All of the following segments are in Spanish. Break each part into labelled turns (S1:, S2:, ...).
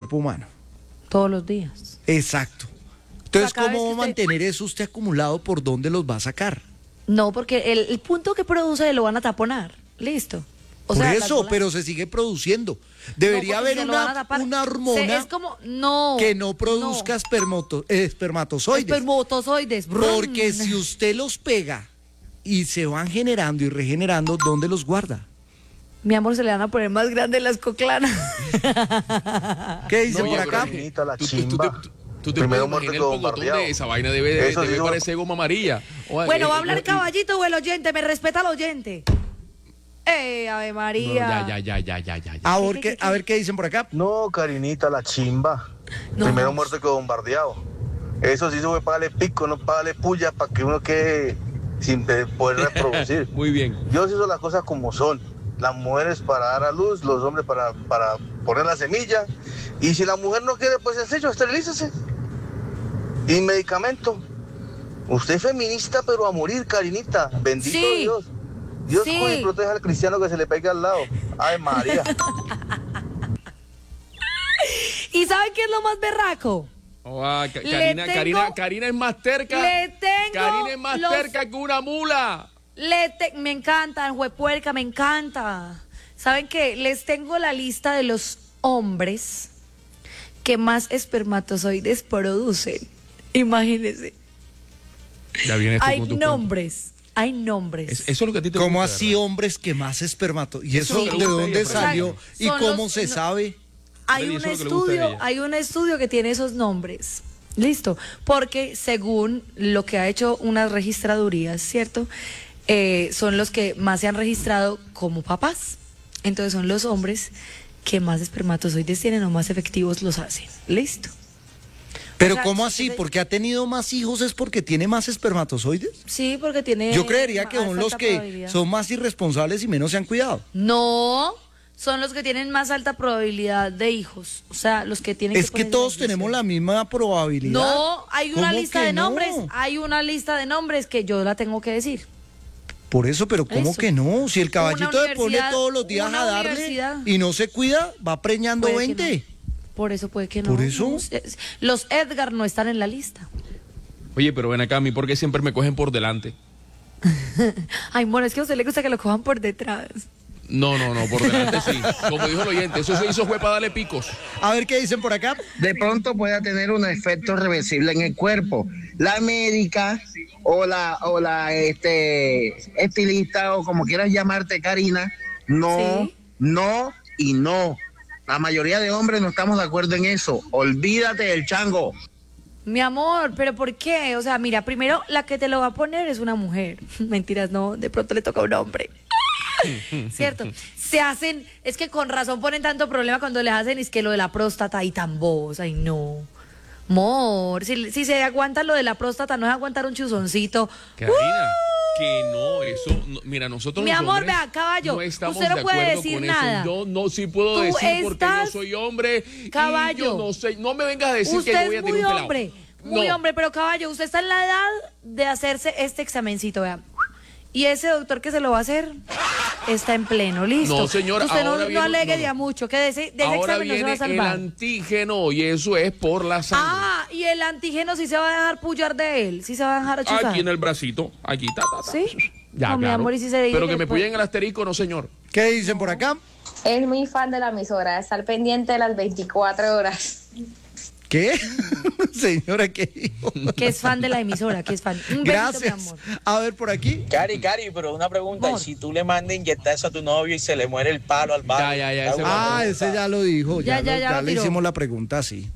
S1: cuerpo humano.
S2: Todos los días.
S1: Exacto. Entonces,
S2: cada vez
S1: ¿cómo
S2: que
S1: va a mantener eso usted acumulado? ¿Por dónde los va a sacar?
S2: No, porque el punto que produce lo van a taponar. Listo. O
S1: Por
S2: sea, las
S1: eso,
S2: bolas-
S1: pero se sigue produciendo. Debería
S2: No, porque
S1: haber
S2: se lo van a tapar.
S1: una hormona
S2: Es como, no.
S1: que no produzca espermatozoides.
S2: Espermatozoides.
S1: Porque si usted los pega y se van generando y regenerando, ¿dónde los guarda?
S2: Mi amor, se le van a poner más grandes las coclanas.
S1: ¿Qué dice
S3: No,
S1: por
S3: oye,
S1: acá?
S3: Carinita, la
S4: Tú
S3: chimba.
S4: te
S3: Primero
S4: puedes
S3: muerto
S4: imaginar
S3: que
S4: el pocotón
S3: bombardeado.
S4: de esa vaina debe
S3: Eso sí,
S4: parecer goma amarilla. Oye,
S2: Bueno, va a hablar caballito o el oyente. Me respeta el oyente. Ave
S4: No,
S2: María.
S4: ya.
S1: A ver qué dicen por acá.
S3: No, Carinita, la chimba.
S2: No.
S3: Primero muerto que bombardeado. Eso sí se puede pagarle pico, no pagarle puya para que uno quede sin poder reproducir.
S4: Muy bien.
S3: Dios hizo las cosas como son. Las mujeres para dar a luz, los hombres para poner la semilla. Y si la mujer no quiere, pues sencillo, esterilícese. Y medicamento. Usted es feminista, pero a morir, Carinita. Bendito
S2: Sí.
S3: Dios. Dios
S2: Sí.
S3: cuide y proteja al cristiano que se le pegue al lado. Ay, María.
S2: ¿Y saben qué es lo más berraco?
S4: Karina es más terca.
S2: Le tengo
S4: Karina es más terca que una mula.
S2: Me encantan, juepuerca, me encanta. ¿Saben qué? Les tengo la lista de los hombres que más espermatozoides producen. Imagínense.
S4: Ya viene esto
S2: Hay
S4: con tu cuento.
S2: nombres. Hay nombres.
S4: Eso es lo que a ti te
S1: ¿Cómo
S4: gusta,
S1: así
S4: ¿verdad?
S1: hombres que más espermatozoides? ¿Y eso
S4: Sí.
S1: de dónde
S4: O sea,
S1: salió? ¿Y
S2: son
S1: cómo
S2: los-
S1: se
S2: no-
S1: sabe?
S2: Hay
S4: Eso
S2: un
S4: es lo que le gusta de ella.
S2: hay un estudio que tiene esos nombres. Listo. Porque según lo que ha hecho unas registradurías, ¿cierto? Son los que más se han registrado como papás. Entonces son los hombres que más espermatozoides tienen o más efectivos los hacen. Listo.
S1: Pero
S2: O sea,
S1: ¿cómo así?
S2: entonces-
S1: ¿Porque ha tenido más hijos es porque tiene más espermatozoides?
S2: Sí, porque tiene.
S1: Yo creería que
S2: más
S1: son los
S2: alta
S1: que
S2: probabilidad.
S1: son más irresponsables y menos se han cuidado.
S2: No, son los que tienen más alta probabilidad de hijos. O sea, los que tienen
S1: Es que
S2: ponerse
S1: todos
S2: la inyección.
S1: tenemos la misma probabilidad.
S2: No, hay una
S1: ¿Cómo
S2: lista
S1: que
S2: de
S1: no?
S2: nombres. Hay una lista de nombres que yo la tengo que decir.
S1: Por eso, pero ¿cómo
S2: Eso.
S1: que no? Si el caballito
S2: Una
S1: se pone
S2: universidad-
S1: todos los días
S2: una
S1: a darle
S2: universidad.
S1: y no se cuida, va preñando
S2: Puede que
S1: 20.
S2: Por eso puede que no.
S1: ¿Por eso?
S2: No, los Edgar no están en la lista.
S4: Oye, pero ven acá, a mí, ¿por qué siempre me cogen por delante?
S2: Ay, bueno, es que a usted le gusta que lo cojan por detrás.
S4: No, por delante sí. Como dijo el oyente, eso se hizo fue para darle picos.
S1: A ver qué dicen por acá.
S5: De pronto pueda tener un efecto reversible en el cuerpo. La médica o la estilista o como quieras llamarte, Karina, no,
S2: Sí.
S5: no y no. La mayoría de hombres no estamos de acuerdo en eso. Olvídate del chango.
S2: Mi amor, ¿pero por qué? O sea, mira, primero la que te lo va a poner es una mujer. Mentiras, no, de pronto le toca a un hombre. ¿Cierto? Se hacen, es que con razón ponen tanto problema cuando les hacen, es que lo de la próstata y tan bobos, ay no. Amor, si se aguanta lo de la próstata, no es aguantar un chuzoncito.
S4: Karina, que no, eso, mira, nosotros
S2: Mi
S4: los
S2: amor,
S4: hombres
S2: vea, caballo,
S4: no estamos
S2: usted no
S4: de
S2: puede
S4: acuerdo
S2: decir
S4: con
S2: nada.
S4: eso. Yo no sí puedo
S2: Tú
S4: decir porque yo
S2: estás-
S4: soy hombre
S2: Caballo.
S4: y yo no sé, no me vengas a decir
S2: Usted
S4: que voy a
S2: es
S4: tener
S2: muy
S4: un pelado.
S2: hombre, muy
S4: No.
S2: hombre, pero caballo, usted está en la edad de hacerse este examencito, vea. Y ese doctor que se lo va a hacer está en pleno, listo.
S4: No, señor,
S2: Usted no,
S4: ahora
S2: no
S4: viene-
S2: alegue
S4: no,
S2: de
S4: no.
S2: a mucho, que de ese
S4: Ahora
S2: examen no se va
S4: viene
S2: a
S4: el
S2: salvar.
S4: antígeno y eso es por la sangre.
S2: Ah, y el antígeno sí se va a dejar pullar de él, sí se va a dejar chuzar.
S4: Aquí en el bracito, aquí, ta.
S2: ¿Sí?
S4: Ya,
S2: No, mi
S4: claro.
S2: amor, y si se dice
S4: Pero que
S2: que
S4: me
S2: pues-
S4: pullen el asterisco, no, señor.
S1: ¿Qué dicen por acá?
S6: Es muy fan de la emisora, estar pendiente de las 24 horas.
S1: ¿Qué? Señora, ¿qué dijo?
S2: Que es fan de la emisora, que es fan. Un besito, mi
S1: Gracias.
S2: amor.
S1: A ver por aquí.
S7: Cari, pero una pregunta,
S2: Amor.
S7: ¿y si tú le mandas inyectar eso a tu novio y se le muere el palo al barrio?
S4: Ya, ese
S7: Hago una
S1: Ah,
S7: pregunta.
S1: ese ya lo dijo.
S2: Ya lo
S1: le
S2: tiró.
S1: hicimos la pregunta, sí.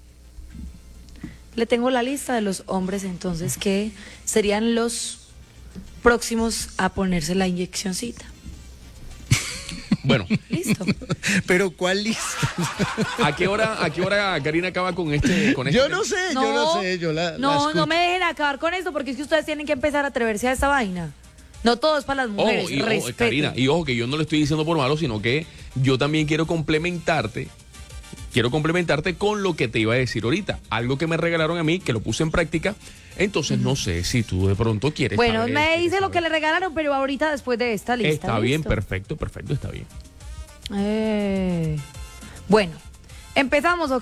S2: Le tengo la lista de los hombres entonces que serían los próximos a ponerse la inyeccioncita.
S4: Bueno,
S2: Listo.
S1: Pero ¿cuál lista?
S4: ¿a qué hora Karina acaba con este
S1: Yo
S4: tema?
S1: no sé, yo no sé. Yo la
S2: no
S1: escucho.
S2: me dejen acabar con esto porque es que ustedes tienen que empezar a atreverse a esta vaina. No todo es para las mujeres.
S4: Ojo,
S2: respeten.
S4: Karina, y ojo que yo no le estoy diciendo por malo, sino que yo también quiero complementarte con lo que te iba a decir ahorita. Algo que me regalaron a mí, que lo puse en práctica. Entonces no sé si tú de pronto quieres
S2: Bueno,
S4: saber,
S2: me
S4: quieres
S2: dice lo que
S4: saber.
S2: le regalaron, pero ahorita después de esta lista.
S4: Está bien,
S2: ¿listo?
S4: perfecto, está bien.
S2: Bueno, empezamos.